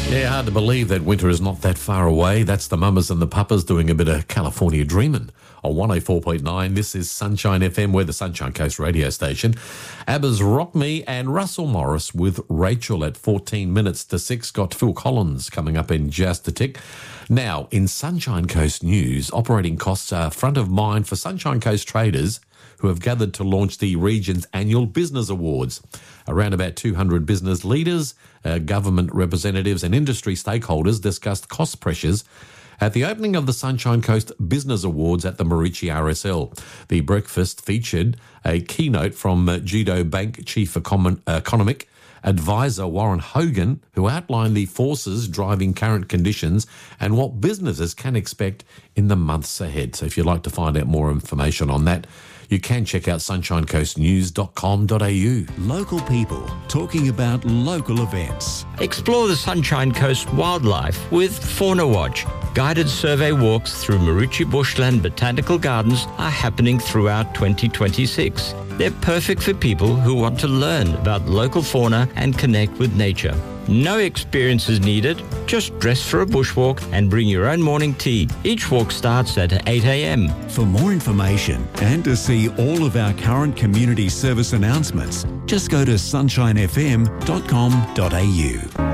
Yeah, hard to believe that winter is not that far away. That's the Mamas and the Papas doing a bit of California dreaming. On 104.9, this is Sunshine FM. We're the Sunshine Coast radio station. ABBA's Rock Me and Russell Morris with Rachel at 14 minutes to 6. Got Phil Collins coming up in just a tick. Now, in Sunshine Coast news, operating costs are front of mind for Sunshine Coast traders who have gathered to launch the region's annual business awards. Around about 200 business leaders, government representatives and industry stakeholders discussed cost pressures at the opening of the Sunshine Coast Business Awards at the Maroochy RSL. The breakfast featured a keynote from Judo Bank Chief Economic Advisor Warren Hogan, who outlined the forces driving current conditions and what businesses can expect in the months ahead. So if you'd like to find out more information on that, you can check out sunshinecoastnews.com.au. Local people talking about local events. Explore the Sunshine Coast wildlife with Fauna Watch. Guided survey walks through Maroochy Bushland Botanical Gardens are happening throughout 2026. They're perfect for people who want to learn about local fauna and connect with nature. No experience is needed. Just dress for a bushwalk and bring your own morning tea. Each walk starts at 8 a.m. For more information and to see all of our current community service announcements, just go to sunshinefm.com.au.